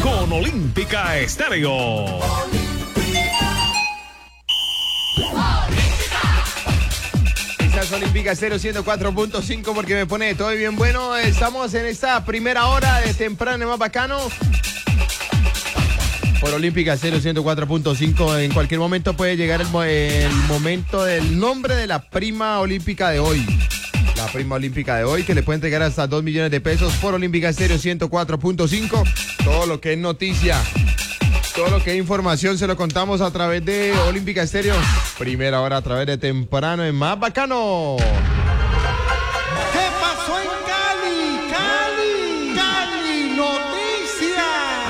con Olímpica Estéreo. Quizás Olímpica Estéreo 104.5 porque me pone todo bien bueno. Estamos en esta primera hora de temprano más bacano. Por Olímpica Estéreo 104.5. En cualquier momento puede llegar el momento del nombre de la prima olímpica de hoy. La prima olímpica de hoy, que le puede entregar hasta 2 millones de pesos por Olímpica Estéreo 104.5. Todo lo que es noticia, todo lo que es información se lo contamos a través de Olímpica Estéreo. Primera hora a través de temprano en Más Bacano. ¿Qué pasó en Cali? Cali, noticia.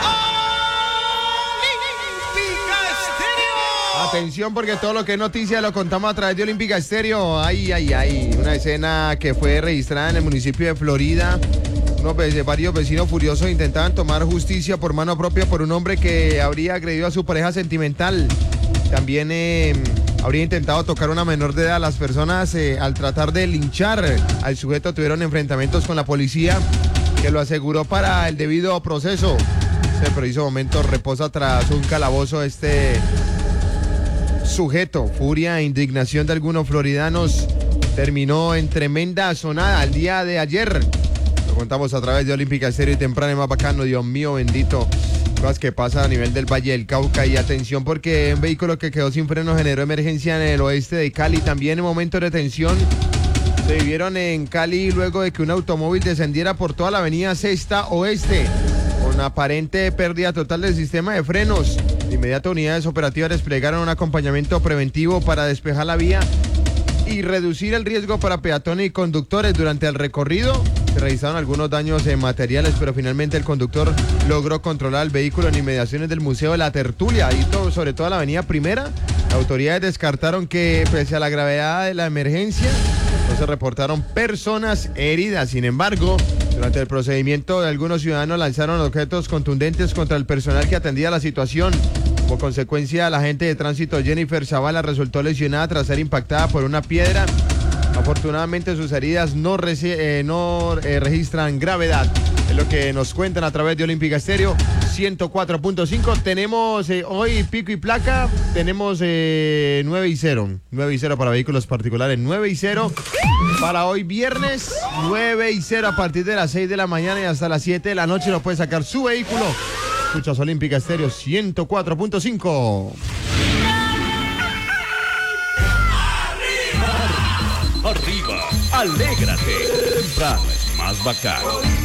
Olímpica Estéreo. Atención porque todo lo que es noticia lo contamos a través de Olímpica Estéreo. Ay. Una escena que fue registrada en el municipio de Florida. Varios vecinos furiosos intentaban tomar justicia por mano propia por un hombre que habría agredido a su pareja sentimental. También habría intentado tocar a una menor de edad. Las personas al tratar de linchar al sujeto tuvieron enfrentamientos con la policía, que lo aseguró para el debido proceso. Este preciso momento reposa tras un calabozo este sujeto. Furia e indignación de algunos floridanos terminó en tremenda sonada el día de ayer. Lo contamos a través de Olímpica Estéreo y temprano y Más Bacano. Dios mío bendito, cosas que pasan a nivel del Valle del Cauca. Y atención porque un vehículo que quedó sin freno generó emergencia en el oeste de Cali. También en momentos de tensión se vivieron en Cali luego de que un automóvil descendiera por toda la avenida Sexta Oeste con aparente pérdida total del sistema de frenos. De inmediato unidades operativas desplegaron un acompañamiento preventivo para despejar la vía y reducir el riesgo para peatones y conductores. Durante el recorrido se realizaron algunos daños materiales, pero finalmente el conductor logró controlar el vehículo en inmediaciones del Museo de la Tertulia y sobre todo la avenida Primera. Las autoridades descartaron que, pese a la gravedad de la emergencia, no se reportaron personas heridas. Sin embargo, durante el procedimiento, algunos ciudadanos lanzaron objetos contundentes contra el personal que atendía la situación. Como consecuencia, la agente de tránsito Jennifer Zavala resultó lesionada tras ser impactada por una piedra. Afortunadamente sus heridas no registran gravedad. Es lo que nos cuentan a través de Olímpica Estéreo 104.5. Tenemos hoy pico y placa. Tenemos 9 y 0. 9 y 0 para vehículos particulares. 9 y 0 para hoy viernes. 9 y 0 a partir de las 6 de la mañana y hasta las 7 de la noche nos puede sacar su vehículo. Escuchas Olímpica Estéreo 104.5. Arriba, alégrate. Temprano es más bacano.